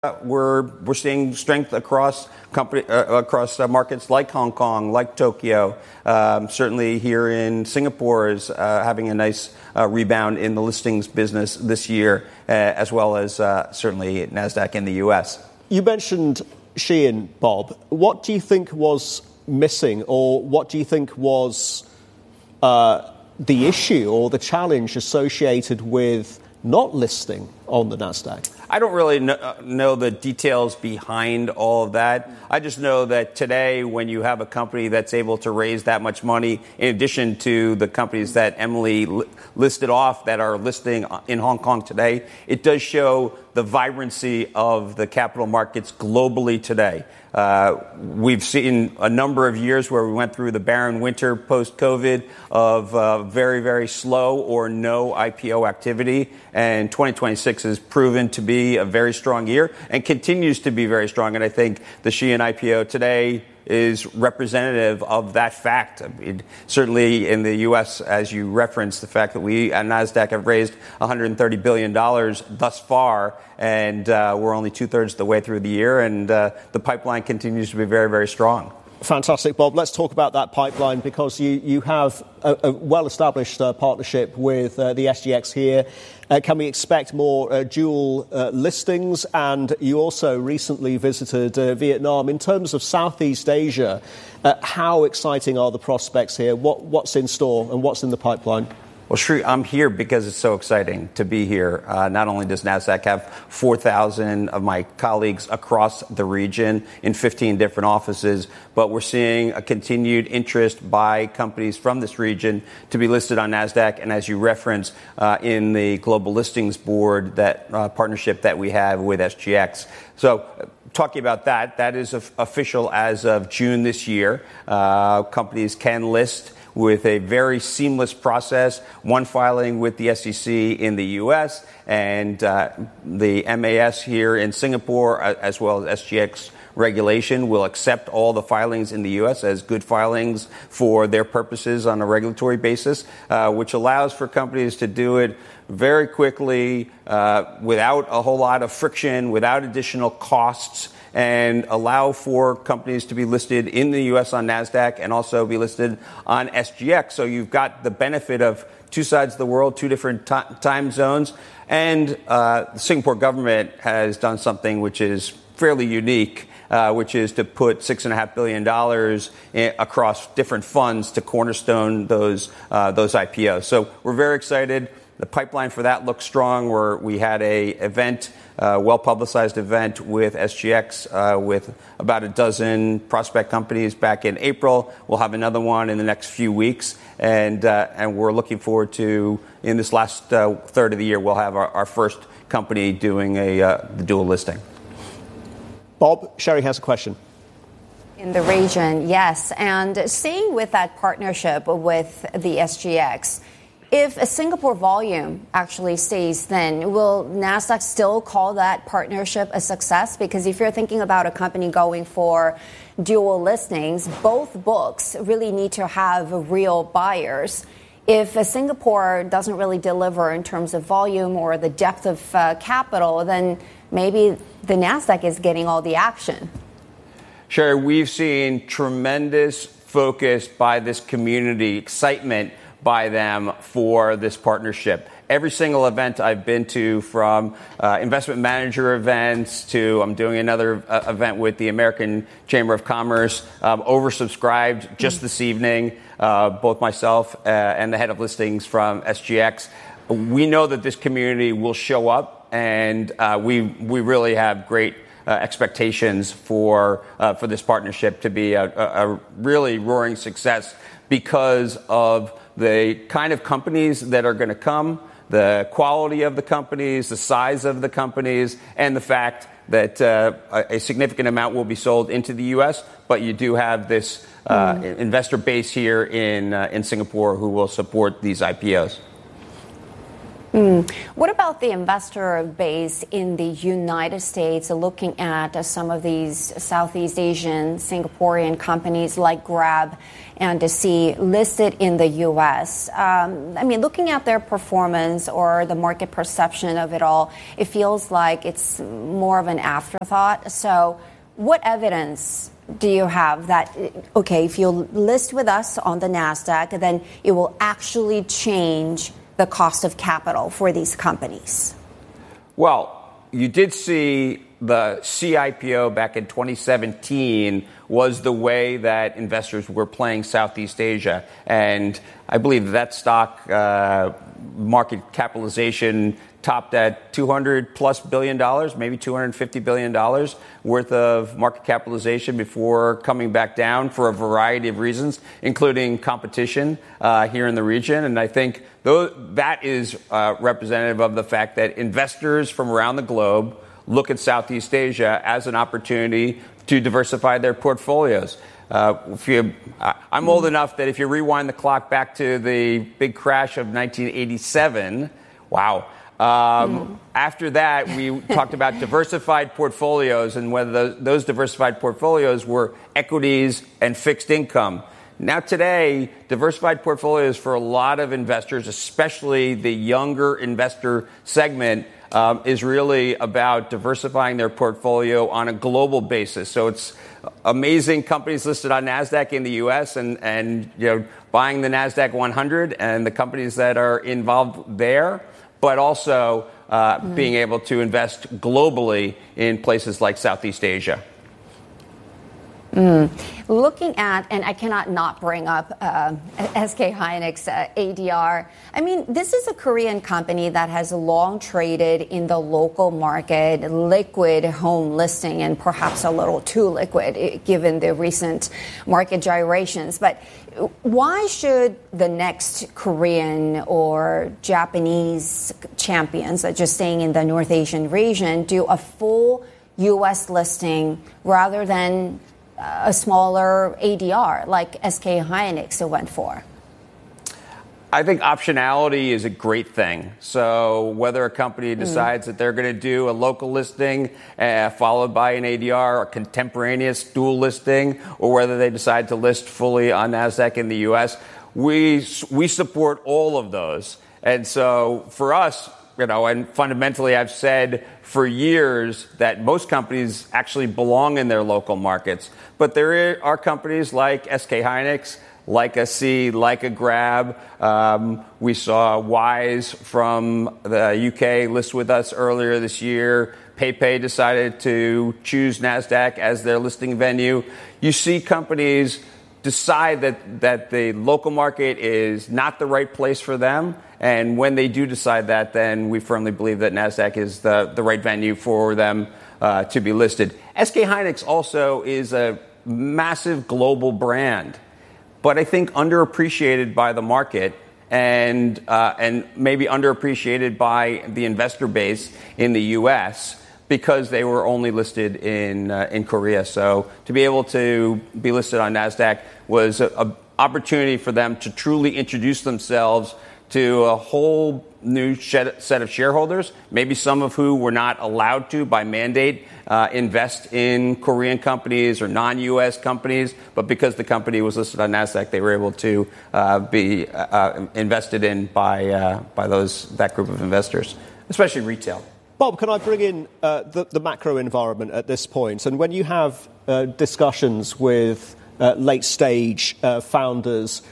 we're seeing strength across markets like Hong Kong, like Tokyo. Certainly here in Singapore is having a nice rebound in the listings business this year, as well as certainly NASDAQ in the U.S. You mentioned Shein, Bob. What do you think was missing, or what do you think was the issue or the challenge associated with not listing on the NASDAQ? I don't really know the details behind all of that. I just know that today, when you have a company that's able to raise that much money, in addition to the companies that Emily listed off that are listing in Hong Kong today, it does show the vibrancy of the capital markets globally today. We've seen a number of years where we went through the barren winter post-COVID of very, very slow or no IPO activity. And 2026 has proven to be a very strong year and continues to be very strong. And I think the Shein IPO today is representative of that fact. I mean, certainly in the U.S., as you referenced, the fact that we at NASDAQ have raised $130 billion thus far, and we're only two-thirds of the way through the year, and the pipeline continues to be very, very strong. Fantastic, Bob. Let's talk about that pipeline, because you have a well-established partnership with the SGX here. Can we expect more dual listings? And you also recently visited Vietnam. In terms of Southeast Asia, how exciting are the prospects here? What's in store and what's in the pipeline? Well, Sri, I'm here because it's so exciting to be here. Not only does NASDAQ have 4,000 of my colleagues across the region in 15 different offices, but we're seeing a continued interest by companies from this region to be listed on NASDAQ. And as you referenced in the Global Listings Board, that partnership that we have with SGX. So talking about that is official as of June this year. Companies can list with a very seamless process, one filing with the SEC in the U.S. and the MAS here in Singapore, as well as SGX regulation, will accept all the filings in the U.S. as good filings for their purposes on a regulatory basis, which allows for companies to do it very quickly, without a whole lot of friction, without additional costs, and allow for companies to be listed in the U.S. on NASDAQ and also be listed on SGX. So you've got the benefit of two sides of the world, two different time zones. And the Singapore government has done something which is fairly unique, which is to put $6.5 billion across different funds to cornerstone those IPOs. So we're very excited. The pipeline for that looks strong. We had a well-publicized event with SGX with about a dozen prospect companies back in April. We'll have another one in the next few weeks, and we're looking forward to, in this last third of the year, we'll have our first company doing the dual listing. Bob, Sherry has a question. In the region, yes, and staying with that partnership with the SGX. If a Singapore volume actually stays thin, will NASDAQ still call that partnership a success? Because if you're thinking about a company going for dual listings, both books really need to have real buyers. If Singapore doesn't really deliver in terms of volume or the depth of capital, then maybe the NASDAQ is getting all the action. Sure, we've seen tremendous focus by this community, excitement by them for this partnership. Every single event I've been to, from investment manager events to I'm doing another event with the American Chamber of Commerce, oversubscribed just this evening, both myself and the head of listings from SGX. We know that this community will show up, and we really have great expectations for this partnership to be a really roaring success because of the kind of companies that are going to come, the quality of the companies, the size of the companies, and the fact that a significant amount will be sold into the U.S., but you do have this investor base here in Singapore who will support these IPOs. What about the investor base in the United States, looking at some of these Southeast Asian, Singaporean companies like Grab and Sea listed in the U.S.? Looking at their performance or the market perception of it all, it feels like it's more of an afterthought. So what evidence do you have that, okay, if you list with us on the NASDAQ, then it will actually change the cost of capital for these companies? Well, you did see the CIPO back in 2017 was the way that investors were playing Southeast Asia. And I believe that stock market capitalization topped at $200+ billion, maybe $250 billion worth of market capitalization before coming back down for a variety of reasons, including competition here in the region. And I think that is representative of the fact that investors from around the globe look at Southeast Asia as an opportunity to diversify their portfolios. I'm old enough that if you rewind the clock back to the big crash of 1987, wow. After that, we talked about diversified portfolios and whether those diversified portfolios were equities and fixed income. Now today, diversified portfolios for a lot of investors, especially the younger investor segment, is really about diversifying their portfolio on a global basis. So it's amazing companies listed on NASDAQ in the U.S. and buying the NASDAQ 100 and the companies that are involved there, but also being able to invest globally in places like Southeast Asia. Looking at, and I cannot not bring up SK Hynix ADR. This is a Korean company that has long traded in the local market, liquid home listing, and perhaps a little too liquid given the recent market gyrations. But why should the next Korean or Japanese champions, just staying in the North Asian region, do a full U.S. listing rather than a smaller ADR like SK Hynix went for? I think optionality is a great thing. So whether a company decides that they're going to do a local listing followed by an ADR, a contemporaneous dual listing, or whether they decide to list fully on NASDAQ in the U.S., we support all of those. And so for us, and fundamentally I've said for years that most companies actually belong in their local markets. But there are companies like SK Hynix, like a Sea, like a Grab. We saw Wise from the UK list with us earlier this year. PayPay decided to choose NASDAQ as their listing venue. You see companies decide that the local market is not the right place for them. And when they do decide that, then we firmly believe that NASDAQ is the right venue for them to be listed. SK Hynix also is a massive global brand, but I think underappreciated by the market and maybe underappreciated by the investor base in the U.S. because they were only listed in Korea. So to be able to be listed on NASDAQ was an opportunity for them to truly introduce themselves to a whole new set of shareholders, maybe some of who were not allowed to, by mandate, invest in Korean companies or non-U.S. companies. But because the company was listed on NASDAQ, they were able to be invested in by that group of investors, especially retail. Bob, can I bring in the macro environment at this point? And when you have discussions with late-stage founders,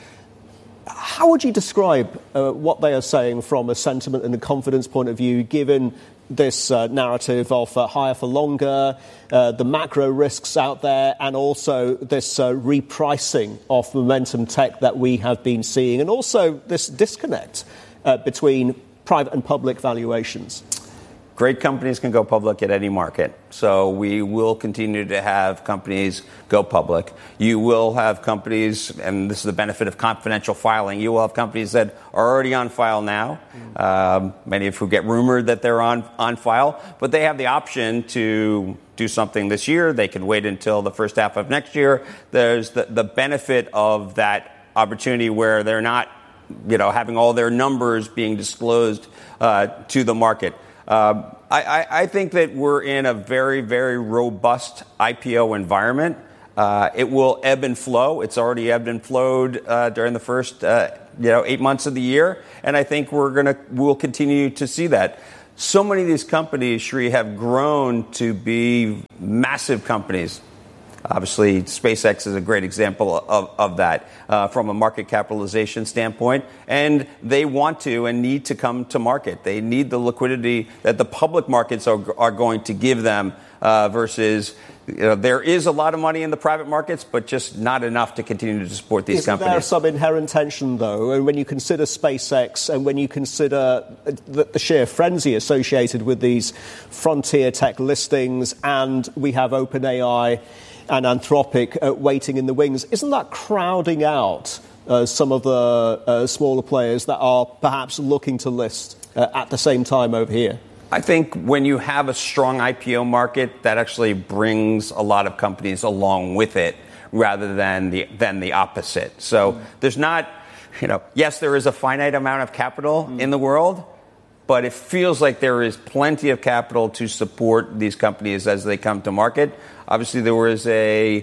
how would you describe what they are saying from a sentiment and a confidence point of view, given this narrative of higher for longer, the macro risks out there, and also this repricing of momentum tech that we have been seeing, and also this disconnect between private and public valuations? Great companies can go public at any market. So we will continue to have companies go public. You will have companies, and this is the benefit of confidential filing, you will have companies that are already on file now, many of who get rumored that they're on file, but they have the option to do something this year. They can wait until the first half of next year. There's the benefit of that opportunity where they're not having all their numbers being disclosed to the market. I think that we're in a very, very robust IPO environment. It will ebb and flow. It's already ebbed and flowed during the first 8 months of the year, and I think we'll continue to see that. So many of these companies, Sri, have grown to be massive companies. Obviously, SpaceX is a great example of that from a market capitalization standpoint. And they want to and need to come to market. They need the liquidity that the public markets are going to give them versus there is a lot of money in the private markets, but just not enough to continue to support these companies. There's some inherent tension, though, and when you consider SpaceX and when you consider the sheer frenzy associated with these frontier tech listings, and we have OpenAI and Anthropic waiting in the wings, isn't that crowding out some of the smaller players that are perhaps looking to list at the same time over here? I think when you have a strong IPO market, that actually brings a lot of companies along with it rather than the opposite. So there's not, yes, there is a finite amount of capital in the world, but it feels like there is plenty of capital to support these companies as they come to market. Obviously, there was a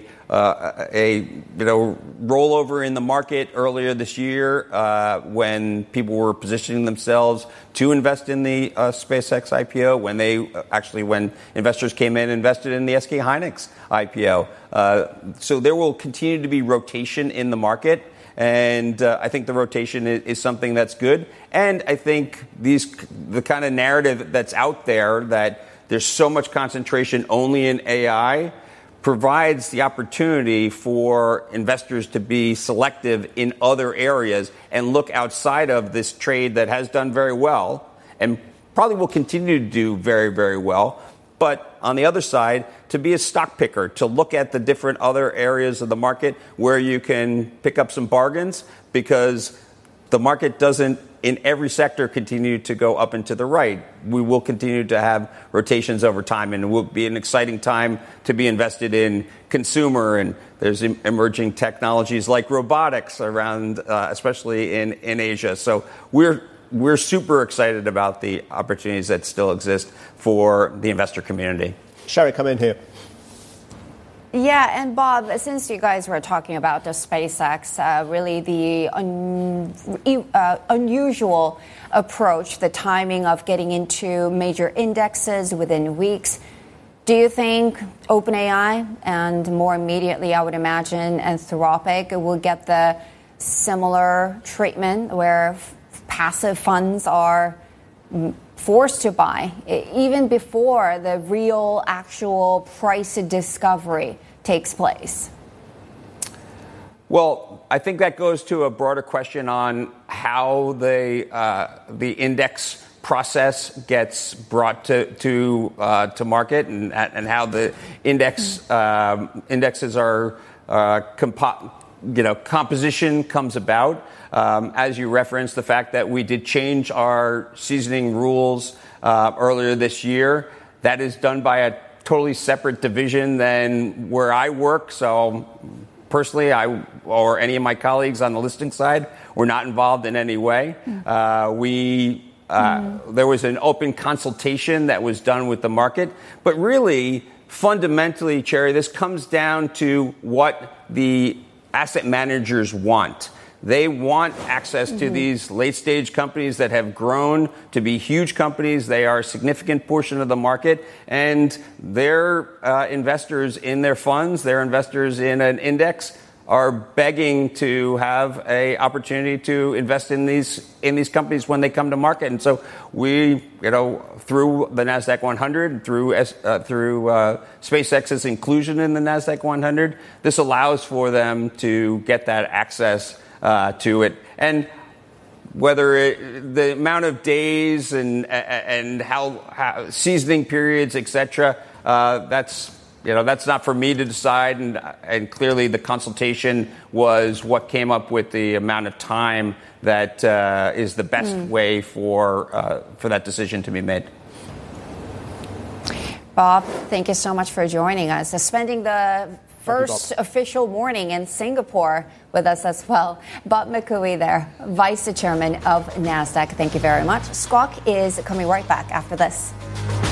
rollover in the market earlier this year when people were positioning themselves to invest in the SpaceX IPO. When investors came in and invested in the SK Hynix IPO. So there will continue to be rotation in the market. And I think the rotation is something that's good. And I think the kind of narrative that's out there that there's so much concentration only in AI provides the opportunity for investors to be selective in other areas and look outside of this trade that has done very well and probably will continue to do very, very well. But on the other side, to be a stock picker, to look at the different other areas of the market where you can pick up some bargains, because the market doesn't in every sector continue to go up and to the right. We will continue to have rotations over time, and it will be an exciting time to be invested in consumer. And there's emerging technologies like robotics around, especially in Asia. So we're super excited about the opportunities that still exist for the investor community. Sherry, come in here. Yeah, and Bob, since you guys were talking about the SpaceX, really the unusual approach, the timing of getting into major indexes within weeks, do you think OpenAI and more immediately, I would imagine, Anthropic will get the similar treatment where passive funds are forced to buy even before the real actual price discovery takes place? Well, I think that goes to a broader question on how the index process gets brought to market and how the indexes are composition comes about. As you referenced, the fact that we did change our seasoning rules earlier this year, that is done by a totally separate division than where I work. So personally, I or any of my colleagues on the listing side were not involved in any way. There was an open consultation that was done with the market. But really, fundamentally, Cherry, this comes down to what the asset managers want. They want access to these late-stage companies that have grown to be huge companies. They are a significant portion of the market, and their investors in their funds, their investors in an index, are begging to have an opportunity to invest in these companies when they come to market. And so we, through the NASDAQ 100, through SpaceX's inclusion in the NASDAQ 100, this allows for them to get that access to it. And whether the amount of days and how seasoning periods, etc., that's not for me to decide. And clearly, the consultation was what came up with the amount of time that is the best way for that decision to be made. Bob, thank you so much for joining us. Spending the first official morning in Singapore. With us as well, Bob McCooey there, Vice Chairman of NASDAQ. Thank you very much. Squawk is coming right back after this.